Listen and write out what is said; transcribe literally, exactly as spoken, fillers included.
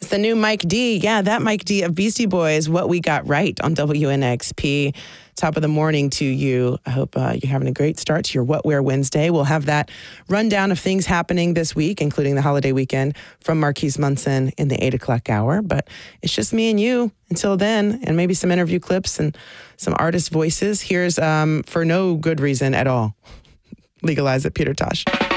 the new Mike D. Yeah, that Mike D of Beastie Boys, What We Got Right on W N X P. Top of the morning to you. I hope uh, you're having a great start to your What Wear Wednesday. We'll have that rundown of things happening this week, including the holiday weekend, from Marquise Munson in the eight o'clock hour. But it's just me and you until then, and maybe some interview clips and some artist voices. Here's um, For No Good Reason at All. Legalize it, Peter Tosh.